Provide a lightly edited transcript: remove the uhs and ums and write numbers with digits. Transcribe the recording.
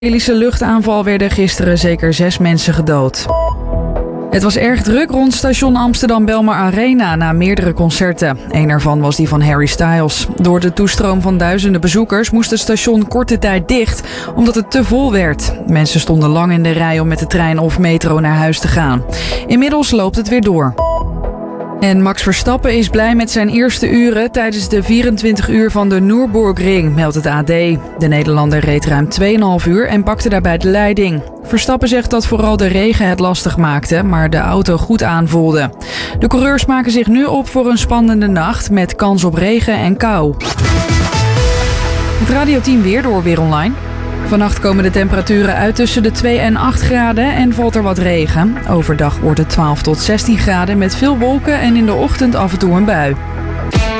Israëlische luchtaanval werden gisteren zeker 6 mensen gedood. Het was erg druk rond station Amsterdam-Belmar Arena na meerdere concerten. Eén ervan was die van Harry Styles. Door de toestroom van duizenden bezoekers moest het station korte tijd dicht, omdat het te vol werd. Mensen stonden lang in de rij om met de trein of metro naar huis te gaan. Inmiddels loopt het weer door. En Max Verstappen is blij met zijn eerste uren tijdens de 24 uur van de Nürburgring, meldt het AD. De Nederlander reed ruim 2,5 uur en pakte daarbij de leiding. Verstappen zegt dat vooral de regen het lastig maakte, maar de auto goed aanvoelde. De coureurs maken zich nu op voor een spannende nacht met kans op regen en kou. Het radioteam weer door Weer Online. Vannacht komen de temperaturen uit tussen de 2 en 8 graden en valt er wat regen. Overdag wordt het 12 tot 16 graden met veel wolken en in de ochtend af en toe een bui.